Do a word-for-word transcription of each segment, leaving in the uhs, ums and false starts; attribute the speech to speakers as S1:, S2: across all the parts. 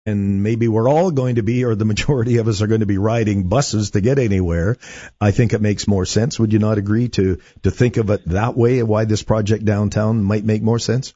S1: and maybe we're all going to be, or the majority of us are going to be riding buses to get anywhere, I think it makes more sense. Would you not agree to, to think of it that way, why this project downtown might make more sense?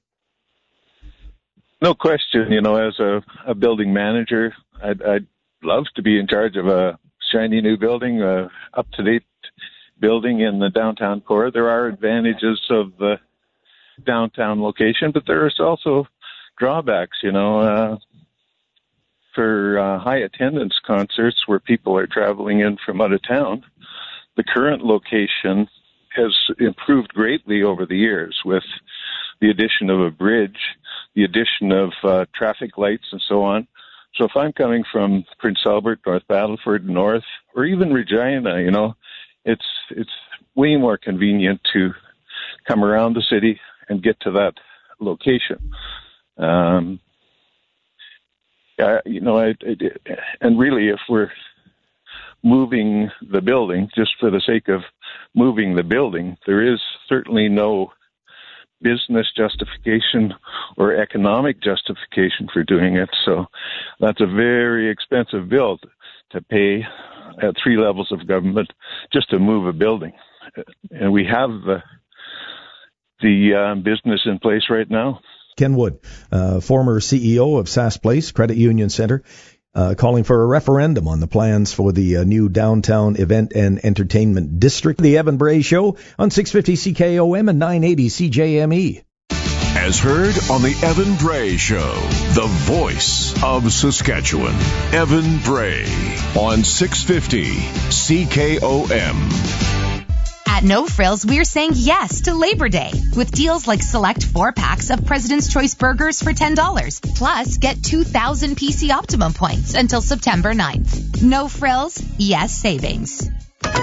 S2: No question. You know, as a, a building manager, I'd, I'd love to be in charge of a shiny new building, a up-to-date building in the downtown core. There are advantages of the downtown location, but there is also drawbacks, you know, uh, for uh, high attendance concerts where people are traveling in from out of town. The current location has improved greatly over the years with the addition of a bridge, the addition of uh, traffic lights and so on. So if I'm coming from Prince Albert, North Battleford, North, or even Regina, you know, it's it's way more convenient to come around the city and get to that location. Um, uh, you know, I, I, and really, if we're moving the building just for the sake of moving the building, there is certainly no business justification or economic justification for doing it. So that's a very expensive bill to pay at three levels of government just to move a building. And we have the, the uh, business in place right now.
S1: Ken Wood, uh, former C E O of Sask Place Credit Union Center, uh, calling for a referendum on the plans for the uh, new downtown event and entertainment district. The Evan Bray Show on six fifty C K O M and nine eighty C J M E.
S3: As heard on the Evan Bray Show, the voice of Saskatchewan. Evan Bray on six fifty C K O M.
S4: At No Frills, we're saying yes to Labor Day with deals like select four packs of President's Choice burgers for ten dollars. Plus, get two thousand P C Optimum points until September ninth. No Frills, yes savings.